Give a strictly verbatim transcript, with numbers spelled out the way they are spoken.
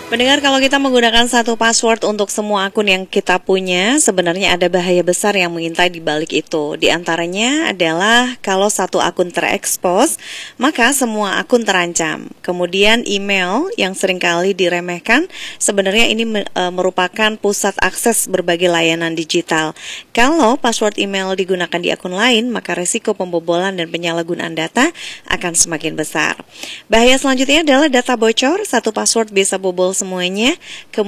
Pendengar, kalau kita menggunakan satu password untuk semua akun yang kita punya, sebenarnya ada bahaya besar yang mengintai di balik itu. Di antaranya adalah kalau satu akun terekspos, maka semua akun terancam. Kemudian email yang seringkali diremehkan, sebenarnya ini merupakan pusat akses berbagai layanan digital. Kalau password email digunakan di akun lain, maka resiko pembobolan dan penyalahgunaan data akan semakin besar. Bahaya selanjutnya adalah data bocor, satu password bisa bobol semuanya. Kemudian